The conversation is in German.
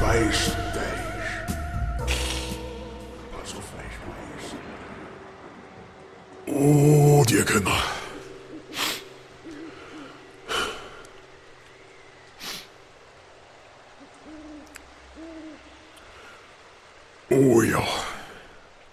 Weißt was auf Weißt. Oh, die Kinder. Oh ja.